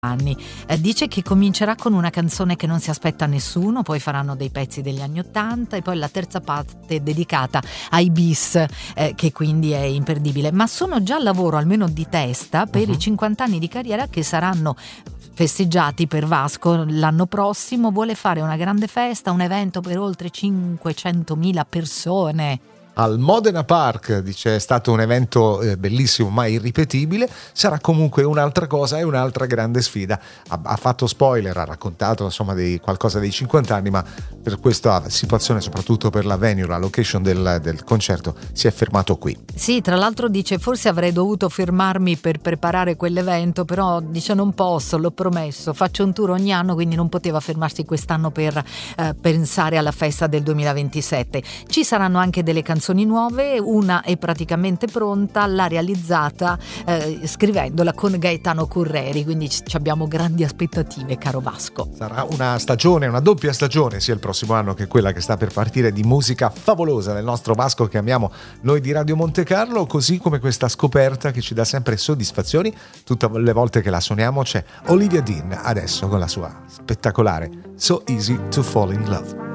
anni. Dice che comincerà con una canzone che non si aspetta nessuno, poi faranno dei pezzi degli anni '80 e poi la terza parte dedicata ai bis, che quindi è imperdibile. Ma sono già al lavoro, almeno di testa, per i 50 anni di carriera che saranno festeggiati per Vasco l'anno prossimo. Vuole fare una grande festa, un evento per oltre 500.000 persone. Al Modena Park, dice, è stato un evento bellissimo ma irripetibile. Sarà comunque un'altra cosa e un'altra grande sfida. Ha fatto spoiler, ha raccontato insomma qualcosa dei 50 anni, ma per questa situazione, soprattutto per la venue, la location del concerto, si è fermato qui. Sì, tra l'altro dice forse avrei dovuto fermarmi per preparare quell'evento, però dice non posso, l'ho promesso, faccio un tour ogni anno, quindi non poteva fermarsi quest'anno per pensare alla festa del 2027. Ci saranno anche delle canzoni nuove, una è praticamente pronta, l'ha realizzata scrivendola con Gaetano Correri, quindi abbiamo grandi aspettative, caro Vasco. Sarà una stagione, una doppia stagione, sia il prossimo anno che quella che sta per partire, di musica favolosa del nostro Vasco che amiamo noi di Radio Monte Carlo, così come questa scoperta che ci dà sempre soddisfazioni tutte le volte che la suoniamo. C'è Olivia Dean adesso con la sua spettacolare So Easy to Fall in Love.